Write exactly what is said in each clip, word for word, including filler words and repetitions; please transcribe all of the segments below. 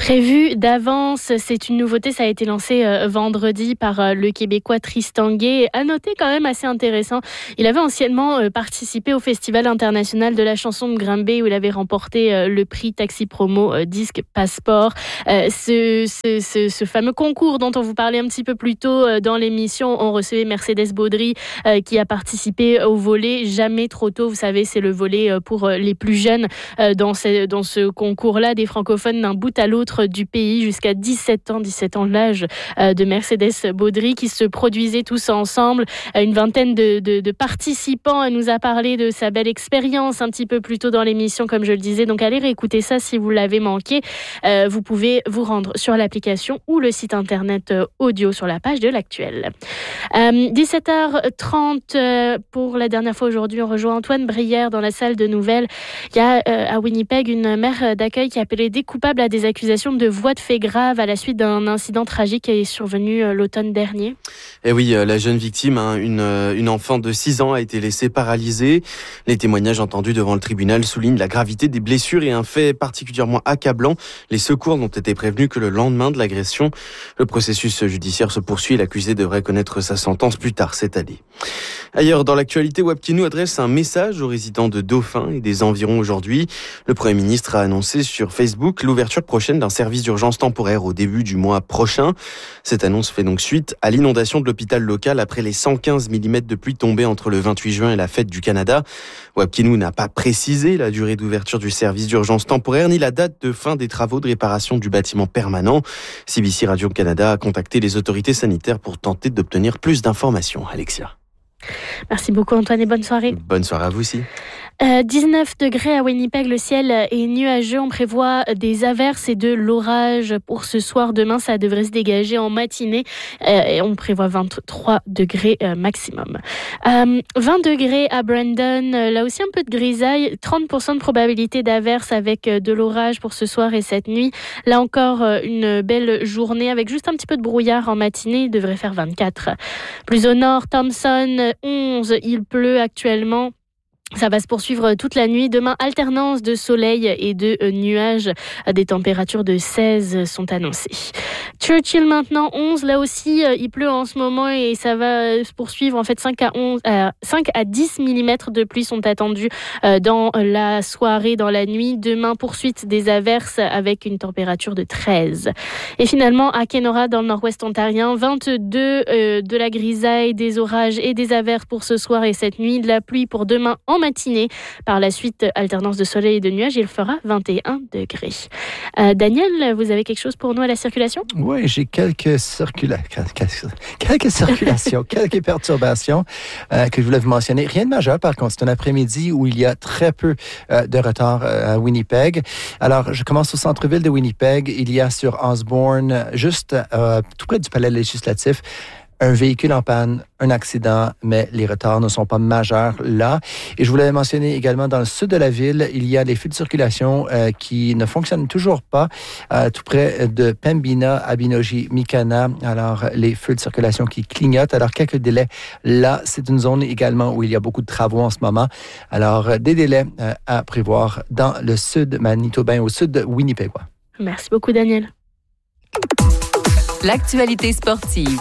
Prévu d'avance, c'est une nouveauté, ça a été lancé euh, vendredi par euh, le Québécois Tristan Gay. À noter quand même assez intéressant, il avait anciennement euh, participé au Festival international de la chanson de Granby où il avait remporté euh, le prix Taxi Promo euh, Disque Passeport. Euh, ce, ce, ce, ce fameux concours dont on vous parlait un petit peu plus tôt euh, dans l'émission, on recevait Mercedes Baudry euh, qui a participé au volet Jamais trop tôt. Vous savez, c'est le volet euh, pour euh, les plus jeunes euh, dans, ce, dans ce concours-là, des francophones d'un bout à l'autre du pays jusqu'à dix-sept ans, dix-sept ans l'âge de Mercedes Baudry qui se produisaient tous ensemble. Une vingtaine de, de, de participants. Elle nous a parlé de sa belle expérience un petit peu plus tôt dans l'émission, comme je le disais. Donc allez réécouter ça si vous l'avez manqué. Euh, vous pouvez vous rendre sur l'application ou le site internet audio sur la page de l'Actuel. Euh, dix-sept heures trente euh, pour la dernière fois aujourd'hui. On rejoint Antoine Brière dans la salle de nouvelles. Il y a euh, à Winnipeg une mère d'accueil qui a plaidé coupable à des accusations de voies de fait grave à la suite d'un incident tragique qui est survenu l'automne dernier. Et oui, la jeune victime, hein, une, une enfant de six ans, a été laissée paralysée. Les témoignages entendus devant le tribunal soulignent la gravité des blessures et un fait particulièrement accablant. Les secours n'ont été prévenus que le lendemain de l'agression. Le processus judiciaire se poursuit et l'accusé devrait connaître sa sentence plus tard cette année. Ailleurs, dans l'actualité, Wapkinou adresse un message aux résidents de Dauphin et des environs aujourd'hui. Le Premier ministre a annoncé sur Facebook l'ouverture prochaine d'un service d'urgence temporaire au début du mois prochain. Cette annonce fait donc suite à l'inondation de l'hôpital local après les cent quinze millimètres de pluie tombés entre le vingt-huit juin et la fête du Canada. Wapkinou n'a pas précisé la durée d'ouverture du service d'urgence temporaire ni la date de fin des travaux de réparation du bâtiment permanent. C B C Radio-Canada a contacté les autorités sanitaires pour tenter d'obtenir plus d'informations. Alexia. Merci beaucoup Antoine et bonne soirée. Bonne soirée à vous aussi. Euh, dix-neuf degrés à Winnipeg, le ciel est nuageux. On prévoit des averses et de l'orage pour ce soir. Demain, ça devrait se dégager en matinée. Euh, et on prévoit vingt-trois degrés euh, maximum. Euh, vingt degrés à Brandon. Là aussi, un peu de grisaille. trente pour cent de probabilité d'averse avec de l'orage pour ce soir et cette nuit. Là encore, une belle journée avec juste un petit peu de brouillard en matinée. Il devrait faire vingt-quatre. Plus au nord, Thompson, onze. Il pleut actuellement. Ça va se poursuivre toute la nuit. Demain, alternance de soleil et de nuages. Des températures de seize sont annoncées. Churchill maintenant, onze. Là aussi, il pleut en ce moment et ça va se poursuivre. En fait, cinq à onze, euh, cinq à dix millimètres de pluie sont attendus dans la soirée, dans la nuit. Demain, poursuite des averses avec une température de treize. Et finalement, à Kenora, dans le nord-ouest ontarien, vingt-deux euh, de la grisaille, des orages et des averses pour ce soir et cette nuit. De la pluie pour demain en matinée. Par la suite, alternance de soleil et de nuages, il fera vingt et un degrés. Euh, Daniel, vous avez quelque chose pour nous à la circulation? Oui, j'ai quelques, circula... quelques circulations, quelques perturbations euh, que je voulais vous mentionner. Rien de majeur, par contre. C'est un après-midi où il y a très peu euh, de retard euh, à Winnipeg. Alors, je commence au centre-ville de Winnipeg. Il y a sur Osborne, juste euh, tout près du palais législatif, un véhicule en panne, un accident, mais les retards ne sont pas majeurs là. Et je voulais mentionner également dans le sud de la ville, il y a des feux de circulation euh, qui ne fonctionnent toujours pas, euh, tout près de Pembina, Abinogi, Mikana. Alors, les feux de circulation qui clignotent. Alors, quelques délais là. C'est une zone également où il y a beaucoup de travaux en ce moment. Alors, des délais euh, à prévoir dans le sud manitobain, au sud de Winnipeg. Merci beaucoup, Daniel. L'actualité sportive.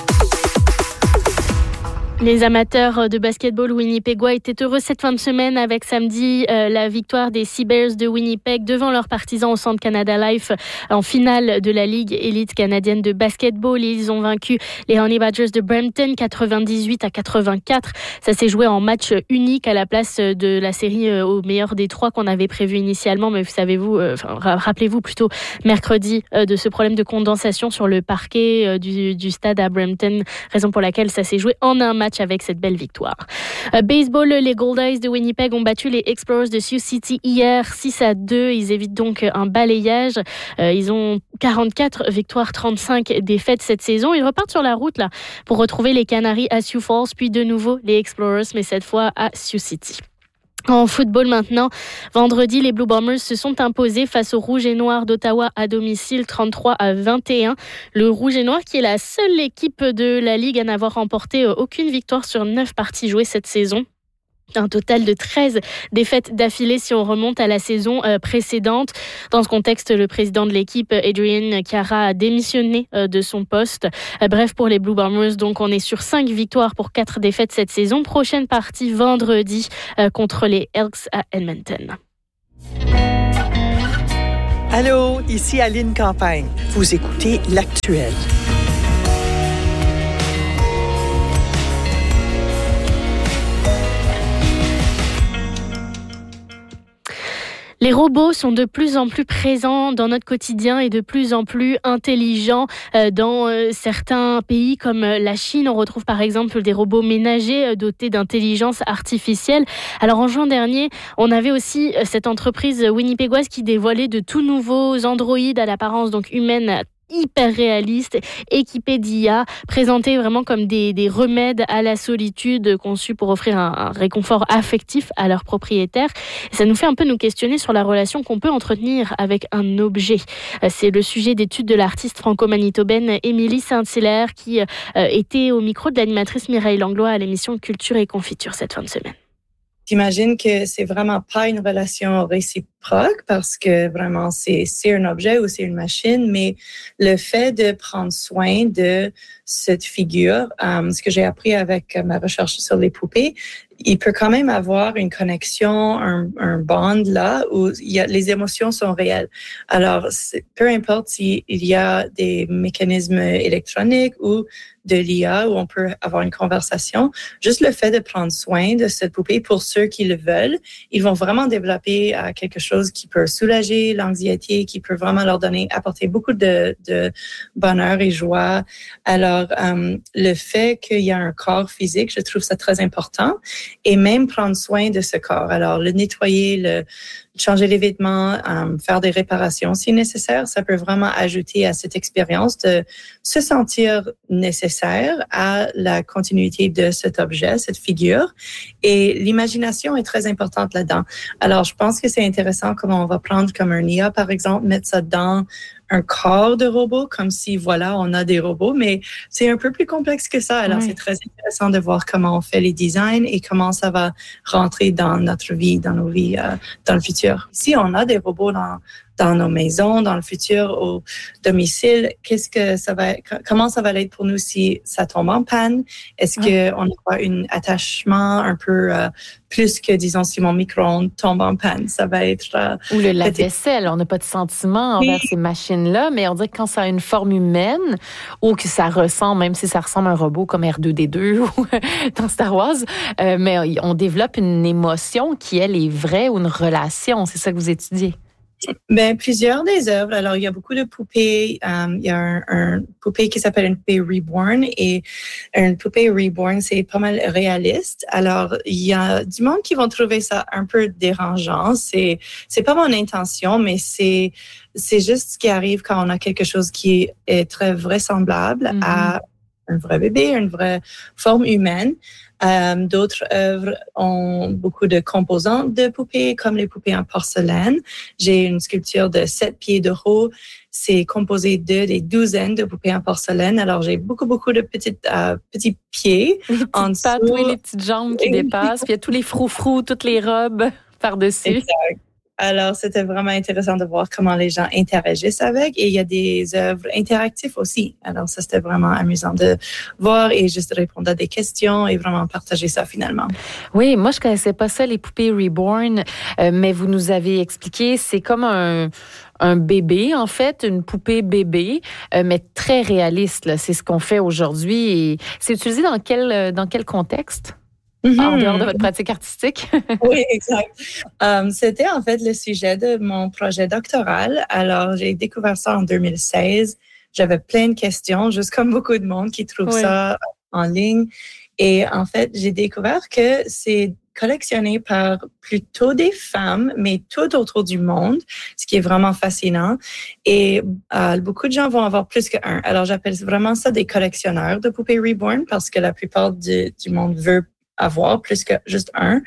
Les amateurs de basketball winnipégois étaient heureux cette fin de semaine avec samedi euh, la victoire des Sea Bears de Winnipeg devant leurs partisans au Centre Canada Life en finale de la Ligue élite canadienne de basketball. Ils ont vaincu les Honey Badgers de Brampton quatre-vingt-dix-huit à quatre-vingt-quatre. Ça s'est joué en match unique à la place de la série euh, au meilleur des trois qu'on avait prévu initialement. Mais vous savez-vous, euh, enfin, rappelez-vous plutôt mercredi euh, de ce problème de condensation sur le parquet euh, du, du stade à Brampton, raison pour laquelle ça s'est joué en un match avec cette belle victoire. Euh, baseball, les Gold Eyes de Winnipeg ont battu les Explorers de Sioux City hier six à deux. Ils évitent donc un balayage. Euh, ils ont quarante-quatre victoires, trente-cinq défaites cette saison. Ils repartent sur la route là pour retrouver les Canaries à Sioux Falls, puis de nouveau les Explorers, mais cette fois à Sioux City. En football maintenant, vendredi, les Blue Bombers se sont imposés face au Rouge et Noir d'Ottawa à domicile trente-trois à vingt et un. Le Rouge et Noir qui est la seule équipe de la Ligue à n'avoir remporté aucune victoire sur neuf parties jouées cette saison. Un total de treize défaites d'affilée si on remonte à la saison euh, précédente. Dans ce contexte, le président de l'équipe, Adrian Cara, a démissionné euh, de son poste. Euh, bref, pour les Blue Bombers, donc on est sur cinq victoires pour quatre défaites cette saison. Prochaine partie vendredi euh, contre les Elks à Edmonton. Allô, ici Aline Campagne. Vous écoutez L'Actuel. Les robots sont de plus en plus présents dans notre quotidien et de plus en plus intelligents. Dans certains pays comme la Chine, on retrouve par exemple des robots ménagers dotés d'intelligence artificielle. Alors en juin dernier, on avait aussi cette entreprise winnipégoise qui dévoilait de tout nouveaux androïdes à l'apparence donc humaine, hyper réalistes, équipés d'I A, présentés vraiment comme des, des remèdes à la solitude, conçus pour offrir un, un réconfort affectif à leurs propriétaires. Et ça nous fait un peu nous questionner sur la relation qu'on peut entretenir avec un objet. C'est le sujet d'étude de l'artiste franco-manitobaine Émilie Saint-Hilaire qui euh, était au micro de l'animatrice Mireille Langlois à l'émission Culture et Confiture cette fin de semaine. J'imagine que c'est vraiment pas une relation réciproque parce que vraiment c'est, c'est un objet ou c'est une machine, mais le fait de prendre soin de cette figure, um, ce que j'ai appris avec ma recherche sur les poupées, il peut quand même avoir une connexion, un, un bond là où il y a, les émotions sont réelles. Alors, peu importe s'il y a des mécanismes électroniques ou de l'I A où on peut avoir une conversation, juste le fait de prendre soin de cette poupée pour ceux qui le veulent, ils vont vraiment développer euh, quelque chose qui peut soulager l'anxiété, qui peut vraiment leur donner, apporter beaucoup de, de bonheur et joie. Alors, euh, le fait qu'il y a un corps physique, je trouve ça très important. Et même prendre soin de ce corps. Alors, le nettoyer, le changer les vêtements, euh, faire des réparations si nécessaire, ça peut vraiment ajouter à cette expérience de se sentir nécessaire à la continuité de cet objet, cette figure. Et l'imagination est très importante là-dedans. Alors, je pense que c'est intéressant comment on va prendre comme un I A, par exemple, mettre ça dans un corps de robot, comme si, voilà, on a des robots, mais c'est un peu plus complexe que ça. Alors, oui. C'est très intéressant de voir comment on fait les designs et comment ça va rentrer dans notre vie, dans nos vies, euh, dans le futur. Si on a des robots dans, dans nos maisons, dans le futur, au domicile, qu'est-ce que ça va, comment ça va être pour nous si ça tombe en panne? Est-ce ouais. qu'on aura un attachement un peu euh, plus que, disons, si mon micro-ondes tombe en panne? Ça va être... Euh, Ou le lave-vaisselle. On n'a pas de sentiment envers oui. ces machines-là, mais on dirait que quand ça a une forme humaine ou que ça ressemble, même si ça ressemble à un robot comme R deux D deux ou dans Star Wars, euh, mais on développe une émotion qui, elle, est vraie ou une relation. C'est ça que vous étudiez? Ben, plusieurs des œuvres. Alors, il y a beaucoup de poupées. Um, il y a un, un poupée qui s'appelle une poupée Reborn et une poupée Reborn, c'est pas mal réaliste. Alors, il y a du monde qui vont trouver ça un peu dérangeant. C'est, c'est pas mon intention, mais c'est, c'est juste ce qui arrive quand on a quelque chose qui est très vraisemblable mm-hmm. à un vrai bébé, une vraie forme humaine. Euh, d'autres œuvres ont beaucoup de composants de poupées, comme les poupées en porcelaine. J'ai une sculpture de sept pieds de haut. C'est composé de des douzaines de poupées en porcelaine. Alors, j'ai beaucoup, beaucoup de petites, euh, petits pieds. Les petites en pattes, oui, les petites jambes qui dépassent. Puis il y a tous les froufrous, toutes les robes par-dessus. Exact. Alors, c'était vraiment intéressant de voir comment les gens interagissent avec. Et il y a des œuvres interactives aussi. Alors, ça, c'était vraiment amusant de voir et juste répondre à des questions et vraiment partager ça finalement. Oui, moi, je connaissais pas ça, les poupées Reborn, euh, mais vous nous avez expliqué, c'est comme un... un bébé, en fait, une poupée bébé, euh, mais très réaliste. Là. C'est ce qu'on fait aujourd'hui. Et c'est utilisé dans quel, dans quel contexte? Mm-hmm. En dehors de votre pratique artistique? Oui, exact. Um, c'était en fait le sujet de mon projet doctoral. Alors, j'ai découvert ça en deux mille seize. J'avais plein de questions, juste comme beaucoup de monde qui trouve oui. ça en ligne. Et en fait, j'ai découvert que c'est collectionné par plutôt des femmes, mais tout autour du monde, ce qui est vraiment fascinant. Et euh, beaucoup de gens vont avoir plus qu'un. Alors, j'appelle vraiment ça des collectionneurs de poupées Reborn parce que la plupart du, du monde veut avoir plus que juste un.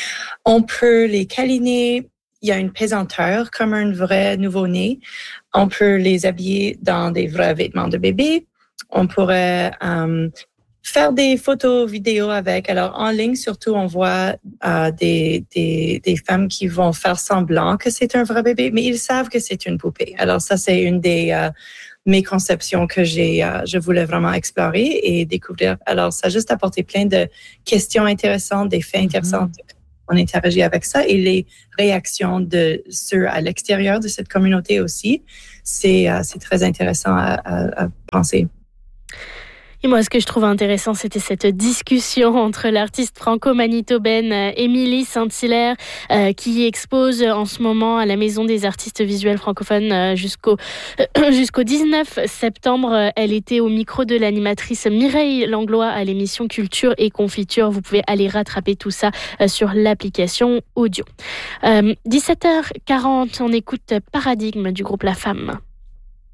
On peut les câliner. Il y a une pesanteur comme un vrai nouveau-né. On peut les habiller dans des vrais vêtements de bébé. On pourrait euh, faire des photos, vidéos avec. Alors, en ligne, surtout, on voit euh, des, des, des femmes qui vont faire semblant que c'est un vrai bébé, mais ils savent que c'est une poupée. Alors, ça, c'est une des euh, mes conceptions que j'ai, euh, je voulais vraiment explorer et découvrir. Alors, ça a juste apporté plein de questions intéressantes, des faits intéressants. Mm-hmm. On interagit avec ça et les réactions de ceux à l'extérieur de cette communauté aussi, c'est, euh, c'est très intéressant à, à, à penser. Et moi, ce que je trouve intéressant, c'était cette discussion entre l'artiste franco-manitobaine euh, Émilie Saint-Hilaire, euh, qui expose en ce moment à la Maison des artistes visuels francophones euh, jusqu'au, euh, jusqu'au dix-neuf septembre. Elle était au micro de l'animatrice Mireille Langlois à l'émission Culture et Confiture. Vous pouvez aller rattraper tout ça euh, sur l'application audio. Euh, dix-sept heures quarante, on écoute Paradigme du groupe La Femme.